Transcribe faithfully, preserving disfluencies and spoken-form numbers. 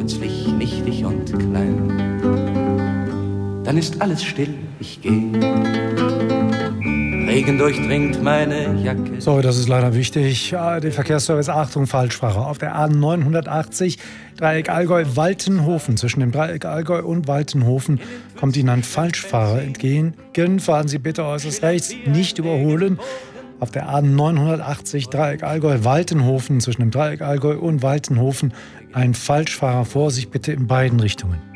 plötzlich nichtig und klein. Dann ist alles still, ich geh. Regen durchdringt meine Jacke. So, das ist leider wichtig. Der Verkehrsservice, Achtung, Falschfahrer. Auf der A neunhundertachtzig, Dreieck Allgäu-Waltenhofen. Zwischen dem Dreieck Allgäu und Waltenhofen kommt Ihnen ein Falschfahrer entgegen. Fahren Sie bitte äußerst rechts, nicht überholen. Auf der A neunhundertachtzig, Dreieck Allgäu-Waltenhofen. Zwischen dem Dreieck Allgäu und Waltenhofen ein Falschfahrer. Vorsicht bitte in beiden Richtungen.